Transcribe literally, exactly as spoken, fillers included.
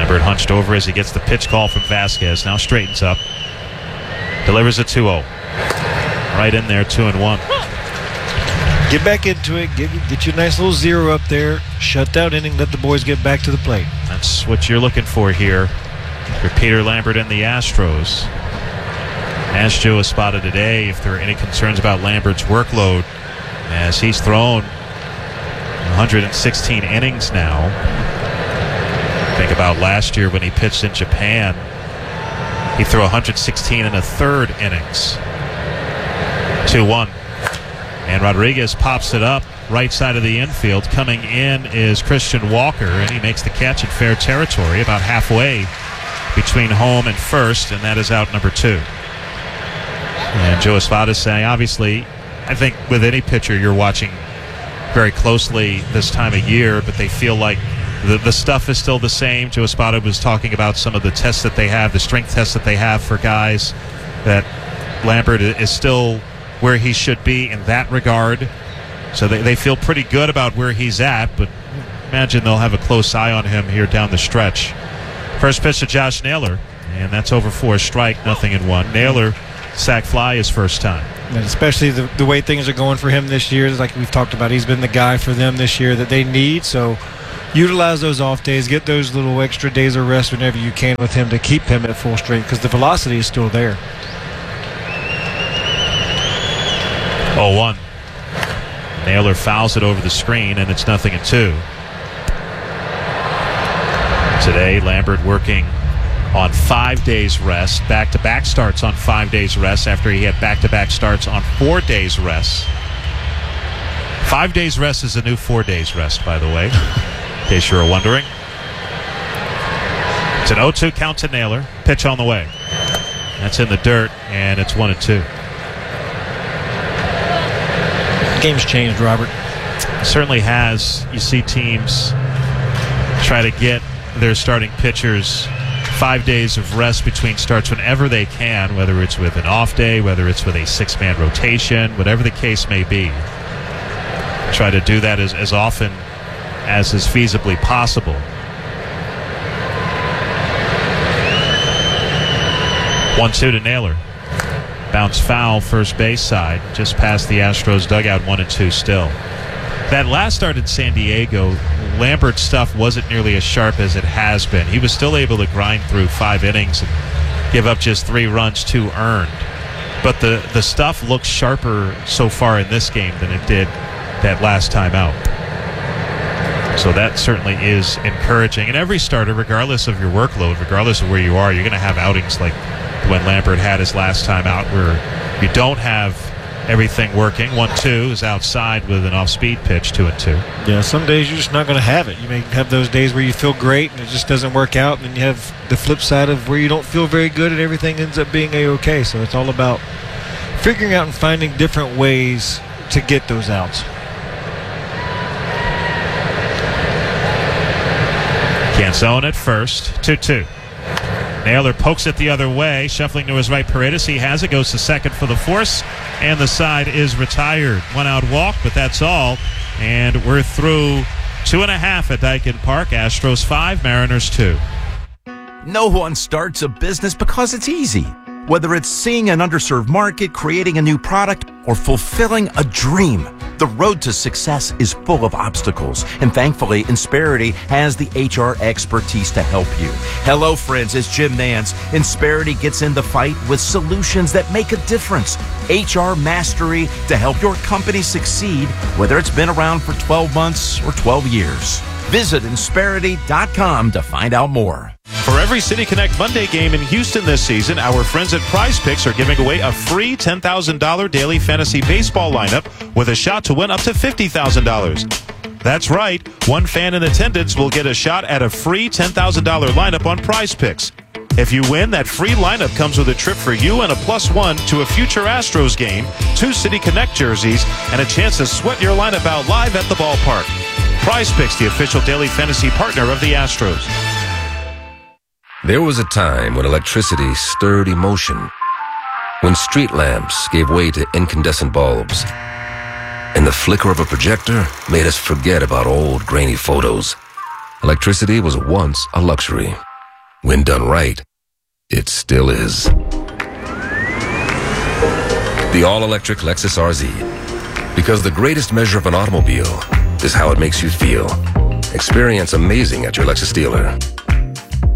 Lambert hunched over as he gets the pitch call from Vasquez. Now straightens up. Delivers a two oh. Right in there, two and one. Get back into it. Get, get your nice little zero up there. Shut that inning. Let the boys get back to the plate. That's what you're looking for here for Peter Lambert and the Astros. As Joe has spotted today, if there are any concerns about Lambert's workload, as he's thrown one hundred sixteen innings now. Think about last year when he pitched in Japan. He threw one hundred sixteen and a third innings. two one. And Rodriguez pops it up right side of the infield. Coming in is Christian Walker, and he makes the catch in fair territory about halfway between home and first, and that is out number two. And Joe Espada is saying, obviously, I think with any pitcher you're watching very closely this time of year, but they feel like the, the stuff is still the same. Joe Espada was talking about some of the tests that they have, the strength tests that they have for guys, that Lambert is still where he should be in that regard. So they, they feel pretty good about where he's at, but imagine they'll have a close eye on him here down the stretch. First pitch to Josh Naylor, and that's over for a strike, nothing in one. Naylor sack fly his first time. And especially the, the way things are going for him this year, like we've talked about, he's been the guy for them this year that they need. So utilize those off days, get those little extra days of rest whenever you can with him to keep him at full strength, because the velocity is still there. oh one. Naylor fouls it over the screen, and it's nothing at two. Today, Lambert working on five days rest, back-to-back starts on five days rest after he had back-to-back starts on four days rest. Five days rest is a new four days rest, by the way, in case you were wondering. It's an oh two count to Naylor. Pitch on the way. That's in the dirt, and it's one and two. The game's changed, Robert. It certainly has. You see teams try to get their starting pitchers five days of rest between starts whenever they can, whether it's with an off day, whether it's with a six-man rotation, whatever the case may be. Try to do that as, as often as is feasibly possible. one two to Naylor. Bounce foul, first base side, just past the Astros dugout, one and two still. That last start in San Diego, Lambert's stuff wasn't nearly as sharp as it has been. He was still able to grind through five innings and give up just three runs, two earned. But the, the stuff looks sharper so far in this game than it did that last time out. So that certainly is encouraging. And every starter, regardless of your workload, regardless of where you are, you're going to have outings like when Lambert had his last time out, where you don't have everything working. one two is outside with an off-speed pitch, two and two. Yeah, some days you're just not going to have it. You may have those days where you feel great and it just doesn't work out, and then you have the flip side of where you don't feel very good and everything ends up being a-okay. So it's all about figuring out and finding different ways to get those outs. Canzone at first, two two. Naylor pokes it the other way, shuffling to his right. Paredes, he has it, goes to second for the force, and the side is retired. One out walk, but that's all. And we're through two and a half at Daikin Park. Astros five, Mariners two. No one starts a business because it's easy. Whether it's seeing an underserved market, creating a new product, or fulfilling a dream, the road to success is full of obstacles. And thankfully, Insperity has the H R expertise to help you. Hello, friends, it's Jim Nance. Insperity gets in the fight with solutions that make a difference. H R mastery to help your company succeed, whether it's been around for twelve months or twelve years. Visit Insperity dot com to find out more. For every City Connect Monday game in Houston this season, our friends at Prize Picks are giving away a free ten thousand dollars daily fantasy baseball lineup with a shot to win up to fifty thousand dollars. That's right. One fan in attendance will get a shot at a free ten thousand dollars lineup on Prize Picks. If you win, that free lineup comes with a trip for you and a plus one to a future Astros game, two City Connect jerseys, and a chance to sweat your lineup out live at the ballpark. Prize Picks, the official daily fantasy partner of the Astros. There was a time when electricity stirred emotion, when street lamps gave way to incandescent bulbs, and the flicker of a projector made us forget about old grainy photos. Electricity was once a luxury. when done right, it still is. The all-electric Lexus R Z. Because the greatest measure of an automobile is how it makes you feel. Experience amazing at your Lexus dealer.